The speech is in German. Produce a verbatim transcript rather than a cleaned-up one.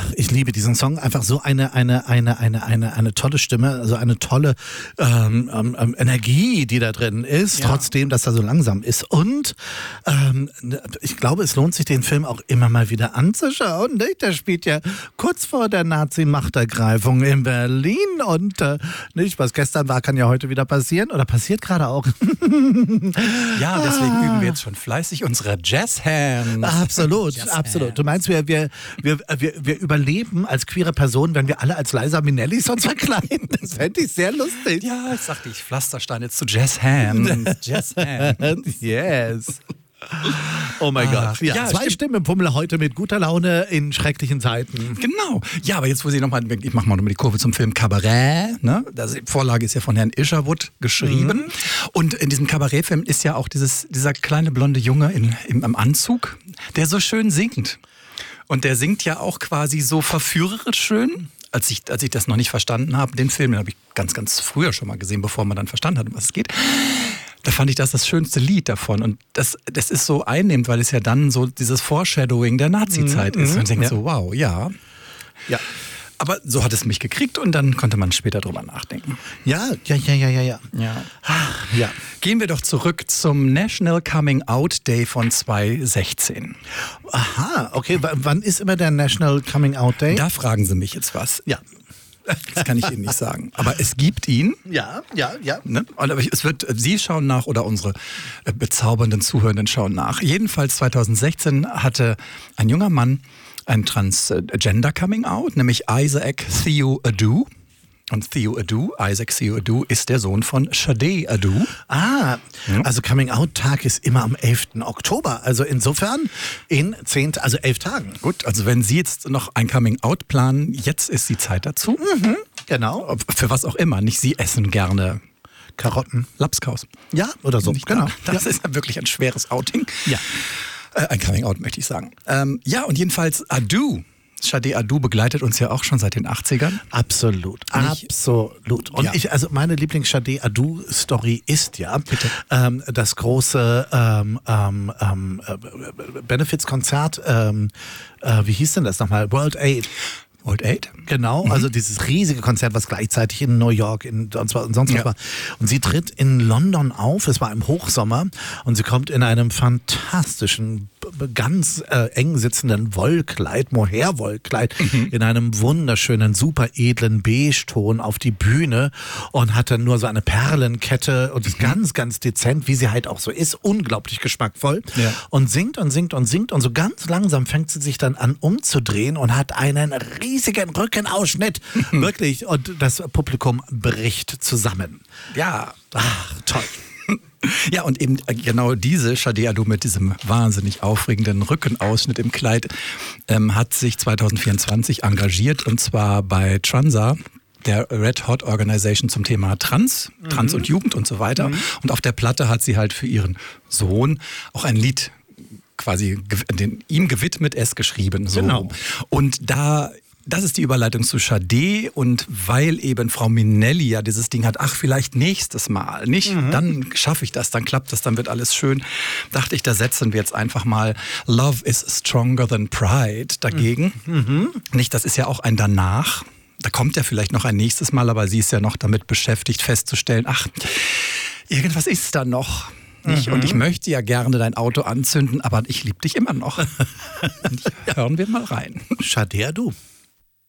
Ach, ich liebe diesen Song. Einfach so eine, eine, eine, eine, eine, eine tolle Stimme, also eine tolle ähm, ähm, Energie, die da drin ist, ja. Trotzdem, dass er so langsam ist. Und ähm, ich glaube, es lohnt sich, den Film auch immer mal wieder anzuschauen. Nicht? Der spielt ja kurz vor der Nazi-Machtergreifung in Berlin. Und äh, nicht, was gestern war, kann ja heute wieder passieren. Oder passiert gerade auch. Ja, deswegen ah. üben wir jetzt schon fleißig unsere Jazzhands. Absolut, Jazz absolut. Du meinst, wir, wir, wir, wir, wir überleben als queere Personen, wenn wir alle als Liza Minnelli uns verkleiden. Das fände ich sehr lustig. Ja, ich sagte, ich Pflasterstein jetzt zu Jazzhands. Jazzhands. Yes. Oh mein Ach, Gott. Ja, ja, zwei stimmt. Stimmen im Pummel heute mit guter Laune in schrecklichen Zeiten. Genau. Ja, aber jetzt muss ich nochmal, ich mache mal nochmal die Kurve zum Film Cabaret. Ne? Das, die Vorlage ist ja von Herrn Isherwood geschrieben. Mhm. Und in diesem Kabarettfilm ist ja auch dieses, dieser kleine blonde Junge in, im, im Anzug, der so schön singt. Und der singt ja auch quasi so verführerisch schön. Als ich, als ich das noch nicht verstanden habe, den Film, den habe ich ganz, ganz früher schon mal gesehen, bevor man dann verstanden hat, um was es geht. Da fand ich das das schönste Lied davon. Und das, das ist so einnehmend, weil es ja dann so dieses Foreshadowing der Nazi-Zeit mhm, ist. Und ich denke ja. so, wow, ja. Ja. Aber so hat es mich gekriegt und dann konnte man später drüber nachdenken. Ja, ja, ja, ja, ja, ja. ja. Ach, ja. Gehen wir doch zurück zum National Coming Out Day von zwanzig sechzehn. Aha, okay. W- wann ist immer der National Coming Out Day? Da fragen Sie mich jetzt was. Ja. Das kann ich Ihnen nicht sagen. Aber es gibt ihn. Ja, ja, ja. Ne? Aber es wird, Sie schauen nach oder unsere bezaubernden Zuhörenden schauen nach. Jedenfalls zwanzig sechzehn hatte ein junger Mann ein Transgender-Coming-out, nämlich Isaac Theo Adu. Und Theo Adu, Isaac Theo Adu, ist der Sohn von Sade Adu. Ah, ja. Also Coming-out-Tag ist immer am elften Oktober. Also insofern in zehn, also elf Tagen. Gut, also wenn Sie jetzt noch ein Coming-out planen, jetzt ist die Zeit dazu. Mhm, genau. Für was auch immer. Nicht Sie essen gerne Karotten. Lapskaus. Ja, oder so. Nicht genau. Das ja. ist ja wirklich ein schweres Outing. Ja. Äh, ein Coming-out, möchte ich sagen. Ähm, ja, und jedenfalls Adu. Sade Adu begleitet uns ja auch schon seit den achtzigern. Absolut, ich, absolut. Und ja. ich, also meine Lieblings-Sade Adu-Story ist ja ähm, das große ähm, ähm, äh, Benefits-Konzert, ähm, äh, wie hieß denn das nochmal? World Aid. World Aid? Genau, mhm. also dieses riesige Konzert, was gleichzeitig in New York in, und sonst was ja. war. Und sie tritt in London auf, es war im Hochsommer und sie kommt in einem fantastischen, ganz äh, eng sitzenden Wollkleid, Mohair-Wollkleid, mhm. in einem wunderschönen, super edlen Beige-Ton auf die Bühne und hat dann nur so eine Perlenkette und ist mhm. ganz, ganz dezent, wie sie halt auch so ist, unglaublich geschmackvoll ja. und singt und singt und singt und so ganz langsam fängt sie sich dann an umzudrehen und hat einen riesigen Rückenausschnitt, wirklich, und das Publikum bricht zusammen. Ja. Ach, toll. Ja, und eben genau diese Sade Adu mit diesem wahnsinnig aufregenden Rückenausschnitt im Kleid ähm, hat sich zwanzig vierundzwanzig engagiert, und zwar bei Transa, der Red Hot Organization zum Thema Trans, mhm. Trans und Jugend und so weiter. Mhm. Und auf der Platte hat sie halt für ihren Sohn auch ein Lied quasi den, ihm gewidmet es geschrieben. So. Genau. Und da Das ist die Überleitung zu Sade, und weil eben Frau Minnelli ja dieses Ding hat, ach, vielleicht nächstes Mal, nicht? Mhm. Dann schaffe ich das, dann klappt das, dann wird alles schön. Dachte ich, da setzen wir jetzt einfach mal Love is stronger than pride dagegen. Mhm. Nicht, das ist ja auch ein Danach. Da kommt ja vielleicht noch ein nächstes Mal, aber sie ist ja noch damit beschäftigt, festzustellen, ach, irgendwas ist da noch. Nicht? Mhm. Und ich möchte ja gerne dein Auto anzünden, aber ich liebe dich immer noch. Hören wir mal rein. Sade Adu.